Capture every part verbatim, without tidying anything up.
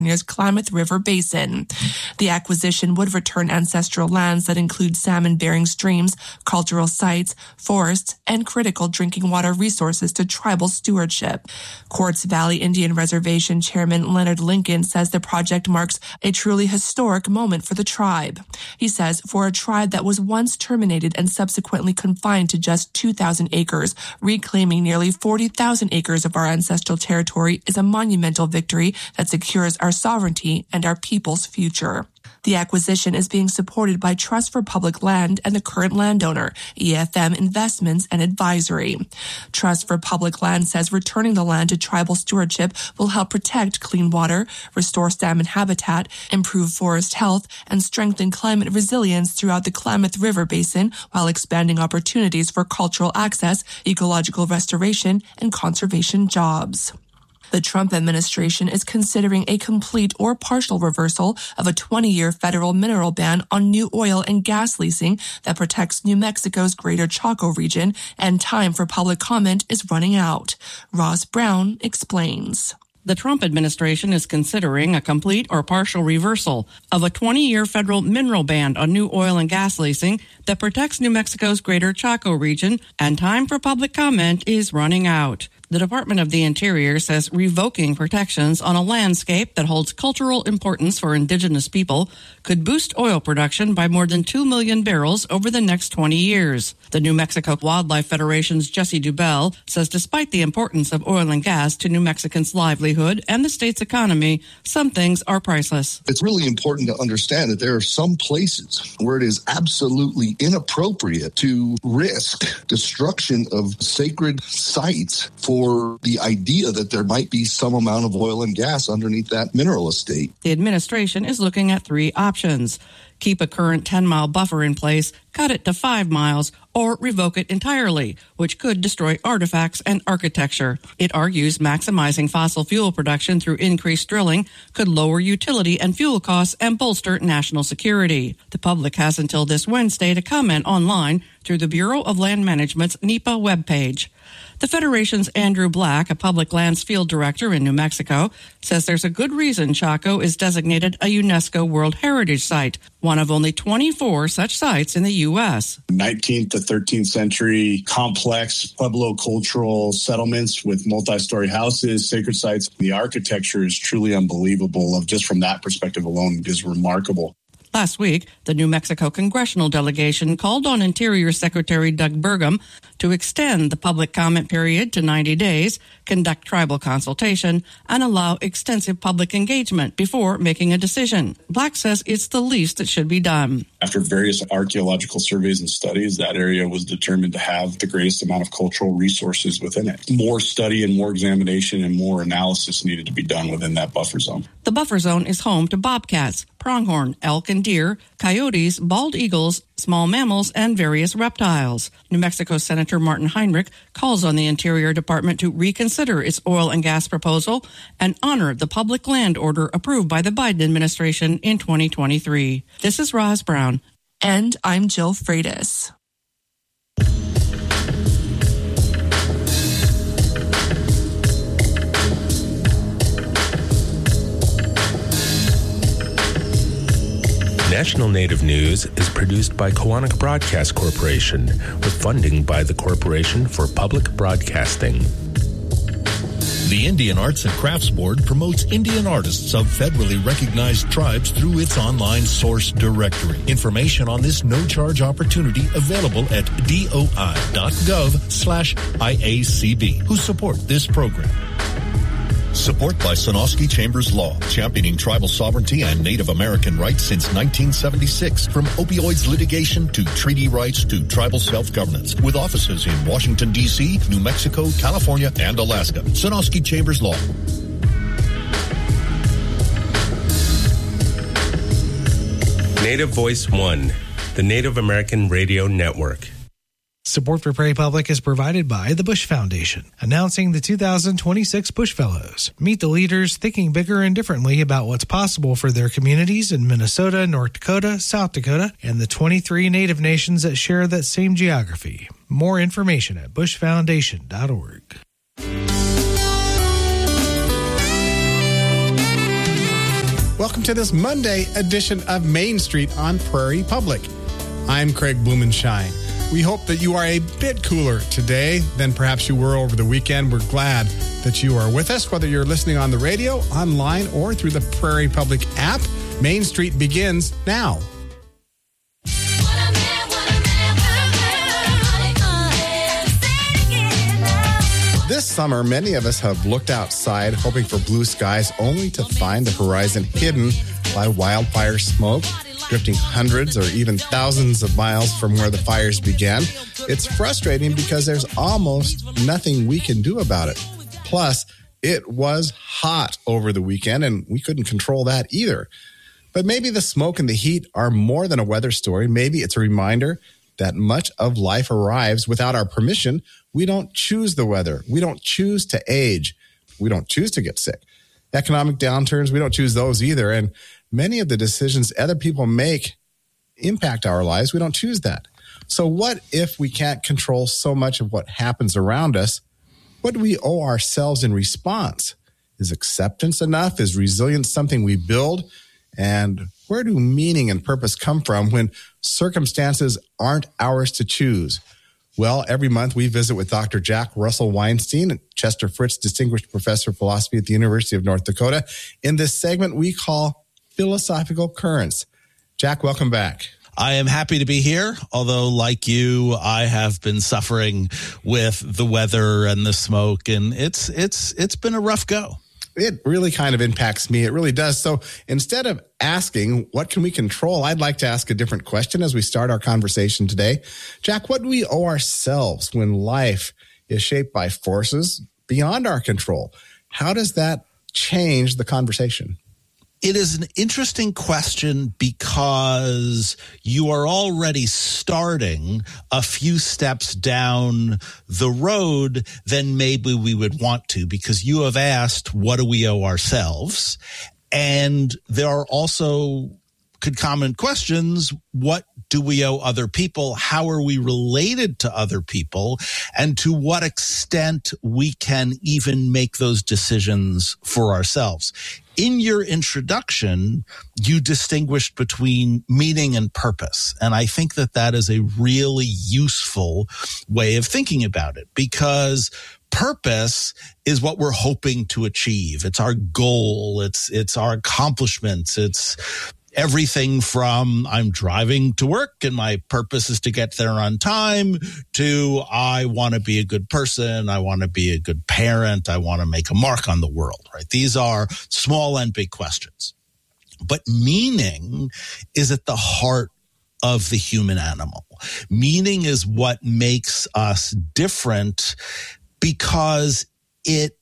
California's Klamath River Basin. The acquisition would return ancestral lands that include salmon-bearing streams, cultural sites, forests, and critical drinking water resources to tribal stewardship. Quartz Valley Indian Reservation Chairman Leonard Lincoln says the project marks a truly historic moment for the tribe. He says for a tribe that was once terminated and subsequently confined to just two thousand acres, reclaiming nearly forty thousand acres of our ancestral territory is a monumental victory that secures our sovereignty and our people's future. The acquisition is being supported by Trust for Public Land and the current landowner, E F M Investments and Advisory. Trust for Public Land says returning the land to tribal stewardship will help protect clean water, restore salmon habitat, improve forest health, and strengthen climate resilience throughout the Klamath River Basin while expanding opportunities for cultural access, ecological restoration, and conservation jobs. The Trump administration is considering a complete or partial reversal of a twenty-year federal mineral ban on new oil and gas leasing that protects New Mexico's Greater Chaco region, and time for public comment is running out. Ross Brown explains. The Trump administration is considering a complete or partial reversal of a twenty-year federal mineral ban on new oil and gas leasing that protects New Mexico's Greater Chaco region, and time for public comment is running out. The Department of the Interior says revoking protections on a landscape that holds cultural importance for indigenous people could boost oil production by more than two million barrels over the next twenty years. The New Mexico Wildlife Federation's Jesse Dubell says despite the importance of oil and gas to New Mexicans' livelihood and the state's economy, some things are priceless. It's really important to understand that there are some places where it is absolutely inappropriate to risk destruction of sacred sites for For the idea that there might be some amount of oil and gas underneath that mineral estate. The administration is looking at three options. Keep a current ten-mile buffer in place, cut it to five miles, or revoke it entirely, which could destroy artifacts and architecture. It argues maximizing fossil fuel production through increased drilling could lower utility and fuel costs and bolster national security. The public has until this Wednesday to comment online through the Bureau of Land Management's NEPA webpage. The Federation's Andrew Black, a public lands field director in New Mexico, says there's a good reason Chaco is designated a UNESCO World Heritage Site, one of only twenty-four such sites in the U S nineteenth to thirteenth century complex Pueblo cultural settlements with multi-story houses, sacred sites. The architecture is truly unbelievable. Of just from that perspective alone, it is remarkable. Last week, the New Mexico congressional delegation called on Interior Secretary Doug Burgum to extend the public comment period to ninety days, conduct tribal consultation, and allow extensive public engagement before making a decision. Black says it's the least that should be done. After various archaeological surveys and studies, that area was determined to have the greatest amount of cultural resources within it. More study and more examination and more analysis needed to be done within that buffer zone. The buffer zone is home to bobcats, pronghorn, elk and deer, coyotes, bald eagles, small mammals, and various reptiles. New Mexico Senator Martin Heinrich calls on the Interior Department to reconsider its oil and gas proposal and honor the public land order approved by the Biden administration in twenty twenty-three. This is Roz Brown. And I'm Jill Freitas. National Native News is produced by Koahnic Broadcast Corporation with funding by the Corporation for Public Broadcasting. The Indian Arts and Crafts Board promotes Indian artists of federally recognized tribes through its online source directory. Information on this no-charge opportunity available at doi.gov slash IACB, who support this program. Support by Sonosky Chambers Law, championing tribal sovereignty and Native American rights since nineteen seventy-six. From opioids litigation to treaty rights to tribal self-governance. With offices in Washington, D C, New Mexico, California, and Alaska. Sonosky Chambers Law. Native Voice One, the Native American Radio Network. Support for Prairie Public is provided by the Bush Foundation, announcing the two thousand twenty-six Bush Fellows. Meet the leaders thinking bigger and differently about what's possible for their communities in Minnesota, North Dakota, South Dakota, and the twenty-three Native nations that share that same geography. More information at bush foundation dot org. Welcome to this Monday edition of Main Street on Prairie Public. I'm Craig Blumenshine. We hope that you are a bit cooler today than perhaps you were over the weekend. We're glad that you are with us, whether you're listening on the radio, online, or through the Prairie Public app. Main Street begins now. This summer, many of us have looked outside hoping for blue skies only to find the horizon hidden by wildfire smoke, drifting hundreds or even thousands of miles from where the fires began. It's frustrating because there's almost nothing we can do about it. Plus, it was hot over the weekend and we couldn't control that either. But maybe the smoke and the heat are more than a weather story. Maybe it's a reminder that much of life arrives without our permission. We don't choose the weather. We don't choose to age. We don't choose to get sick. Economic downturns, we don't choose those either. And many of the decisions other people make impact our lives. We don't choose that. So what if we can't control so much of what happens around us? What do we owe ourselves in response? Is acceptance enough? Is resilience something we build? And where do meaning and purpose come from when circumstances aren't ours to choose? Well, every month we visit with Doctor Jack Russell Weinstein, Chester Fritz Distinguished Professor of Philosophy at the University of North Dakota, in this segment we call Philosophical Currents. Jack, welcome back. I am happy to be here, although like you, I have been suffering with the weather and the smoke, and it's it's it's been a rough go. It really kind of impacts me. It really does. So instead of asking, what can we control? I'd like to ask a different question as we start our conversation today. Jack, what do we owe ourselves when life is shaped by forces beyond our control? How does that change the conversation? It is an interesting question because you are already starting a few steps down the road than maybe we would want to, because you have asked, what do we owe ourselves? And there are also concomitant questions. What do we owe other people? How are we related to other people? And to what extent we can even make those decisions for ourselves? In your introduction, you distinguished between meaning and purpose. And I think that that is a really useful way of thinking about it, because purpose is what we're hoping to achieve. It's our goal. It's, it's our accomplishments. It's everything from I'm driving to work and my purpose is to get there on time to I want to be a good person. I want to be a good parent. I want to make a mark on the world, right? These are small and big questions. But meaning is at the heart of the human animal. Meaning is what makes us different because it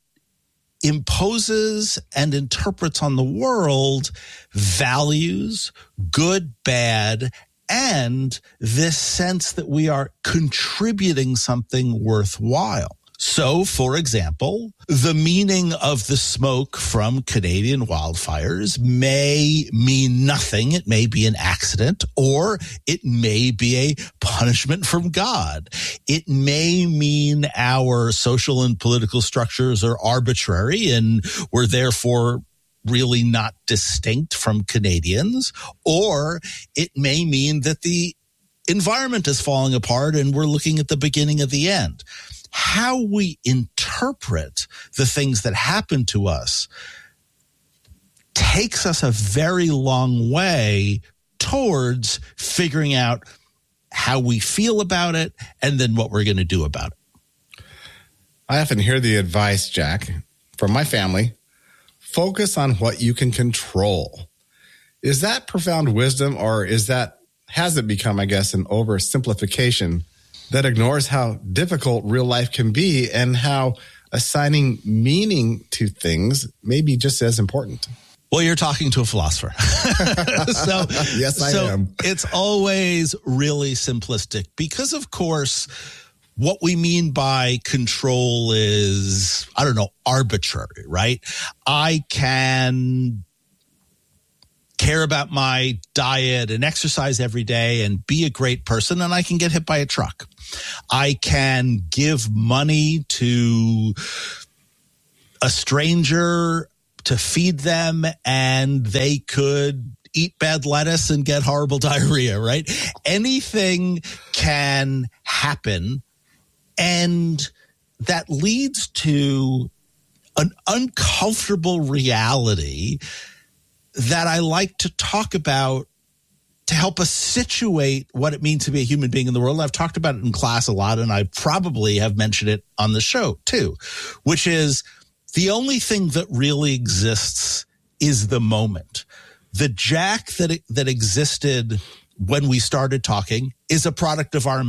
imposes and interprets on the world values, good, bad, and this sense that we are contributing something worthwhile. So, for example, the meaning of the smoke from Canadian wildfires may mean nothing. It may be an accident, or it may be a punishment from God. It may mean our social and political structures are arbitrary and we're therefore really not distinct from Canadians, or it may mean that the environment is falling apart and we're looking at the beginning of the end. How we interpret the things that happen to us takes us a very long way towards figuring out how we feel about it and then what we're going to do about it. I often hear the advice, Jack, from my family, focus on what you can control. Is that profound wisdom, or is that, has it become, I guess, an oversimplification that ignores how difficult real life can be and how assigning meaning to things may be just as important? Well, you're talking to a philosopher. so, yes, I so am. It's always really simplistic because, of course, what we mean by control is, I don't know, arbitrary, right? I can care about my diet and exercise every day and be a great person, and I can get hit by a truck. I can give money to a stranger to feed them, and they could eat bad lettuce and get horrible diarrhea, right? Anything can happen, and that leads to an uncomfortable reality that I like to talk about to help us situate what it means to be a human being in the world. I've talked about it in class a lot, and I probably have mentioned it on the show too, which is the only thing that really exists is the moment. The Jack that that existed when we started talking is a product of our